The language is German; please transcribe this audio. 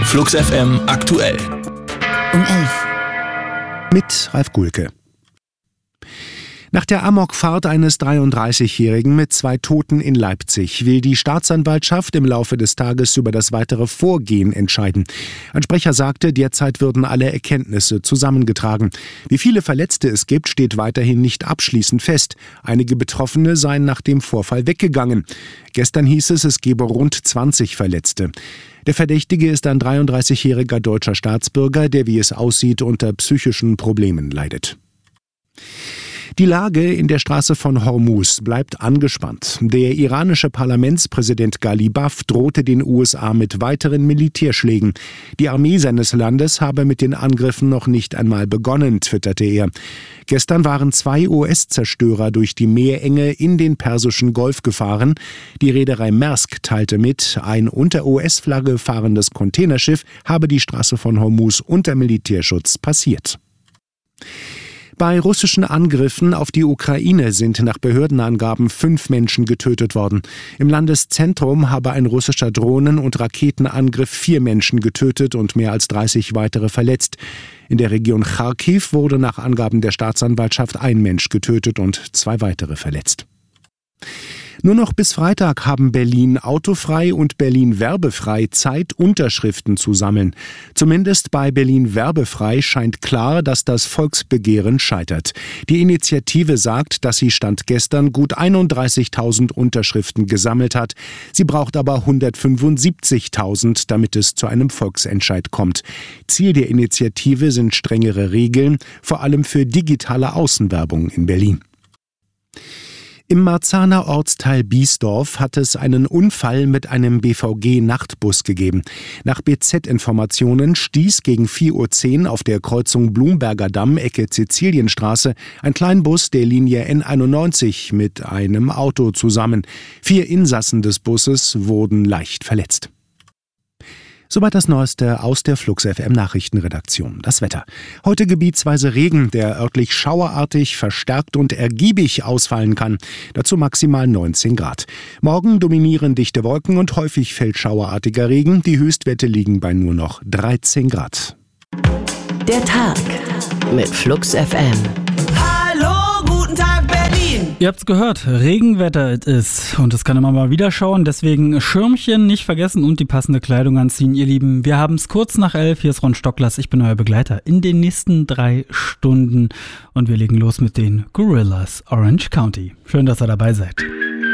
Flux FM aktuell. Um 11. Mit Ralf Gulke. Nach der Amokfahrt eines 33-Jährigen mit 2 Toten in Leipzig will die Staatsanwaltschaft im Laufe des Tages über das weitere Vorgehen entscheiden. Ein Sprecher sagte, derzeit würden alle Erkenntnisse zusammengetragen. Wie viele Verletzte es gibt, steht weiterhin nicht abschließend fest. Einige Betroffene seien nach dem Vorfall weggegangen. Gestern hieß es gebe rund 20 Verletzte. Der Verdächtige ist ein 33-jähriger deutscher Staatsbürger, der, wie es aussieht, unter psychischen Problemen leidet. Die Lage in der Straße von Hormuz bleibt angespannt. Der iranische Parlamentspräsident Ghalibaf drohte den USA mit weiteren Militärschlägen. Die Armee seines Landes habe mit den Angriffen noch nicht einmal begonnen, twitterte er. Gestern waren 2 US-Zerstörer durch die Meerenge in den Persischen Golf gefahren. Die Reederei Maersk teilte mit, ein unter US-Flagge fahrendes Containerschiff habe die Straße von Hormuz unter Militärschutz passiert. Bei russischen Angriffen auf die Ukraine sind nach Behördenangaben 5 Menschen getötet worden. Im Landeszentrum habe ein russischer Drohnen- und Raketenangriff 4 Menschen getötet und mehr als 30 weitere verletzt. In der Region Charkiw wurde nach Angaben der Staatsanwaltschaft 1 Mensch getötet und 2 weitere verletzt. Nur noch bis Freitag haben Berlin Autofrei und Berlin Werbefrei Zeit, Unterschriften zu sammeln. Zumindest bei Berlin Werbefrei scheint klar, dass das Volksbegehren scheitert. Die Initiative sagt, dass sie Stand gestern gut 31.000 Unterschriften gesammelt hat. Sie braucht aber 175.000, damit es zu einem Volksentscheid kommt. Ziel der Initiative sind strengere Regeln, vor allem für digitale Außenwerbung in Berlin. Im Marzahner Ortsteil Biesdorf hat es einen Unfall mit einem BVG-Nachtbus gegeben. Nach BZ-Informationen stieß gegen 4:10 Uhr auf der Kreuzung Blumberger Damm, Ecke Sizilienstraße, ein Kleinbus der Linie N91 mit einem Auto zusammen. 4 Insassen des Busses wurden leicht verletzt. Soweit das Neueste aus der Flux FM Nachrichtenredaktion. Das Wetter. Heute gebietsweise Regen, der örtlich schauerartig, verstärkt und ergiebig ausfallen kann. Dazu maximal 19 Grad. Morgen dominieren dichte Wolken und häufig fällt schauerartiger Regen. Die Höchstwerte liegen bei nur noch 13 Grad. Der Tag mit Flux FM. Ihr habt's gehört, Regenwetter es ist und es kann immer mal wieder schauen, deswegen Schirmchen nicht vergessen und die passende Kleidung anziehen, ihr Lieben. Wir haben's kurz nach 11, hier ist Ron Stocklers, ich bin euer Begleiter in den nächsten 3 Stunden und wir legen los mit den Gorillaz Orange County. Schön, dass ihr dabei seid.